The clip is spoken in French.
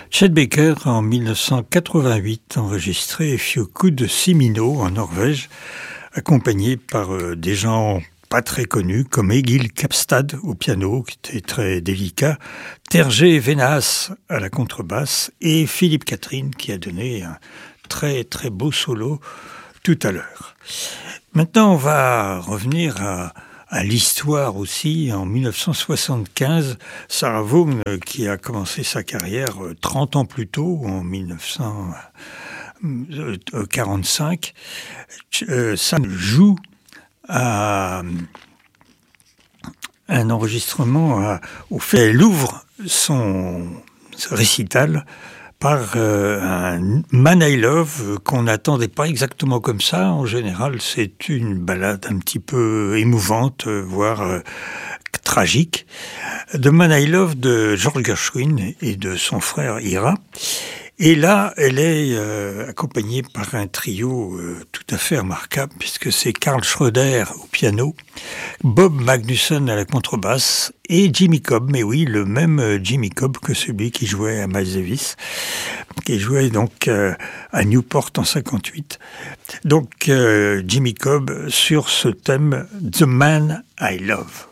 Chet Baker, en 1988, enregistré Fjoku de Simino en Norvège, accompagné par des gens pas très connus comme Egil Kapstad au piano, qui était très délicat, Terje Venaas à la contrebasse et Philippe Catherine qui a donné un très très beau solo tout à l'heure. Maintenant, on va revenir à l'histoire aussi. En 1975, Sarah Vaughan, qui a commencé sa carrière 30 ans plus tôt, en 1945, Sam joue à un enregistrement au fait. Elle ouvre son récital par un Man I Love qu'on n'attendait pas exactement comme ça. En général, c'est une ballade un petit peu émouvante, voire tragique, de Man I Love de George Gershwin et de son frère Ira. Et là, elle est accompagnée par un trio tout à fait remarquable, puisque c'est Carl Schroeder au piano, Bob Magnusson à la contrebasse et Jimmy Cobb, mais oui, le même Jimmy Cobb que celui qui jouait à Miles Davis, qui jouait donc à Newport en 58. Donc Jimmy Cobb sur ce thème The Man I Love.